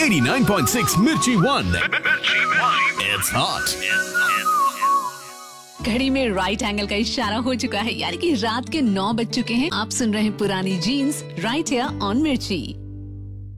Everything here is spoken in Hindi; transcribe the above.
89.6 Mirchi One. It's hot. घड़ी में राइट एंगल का इशारा हो चुका है, यानी कि रात के 9 बज चुके हैं। आप सुन रहे हैं पुरानी जीन्स राइट हियर ऑन मिर्ची।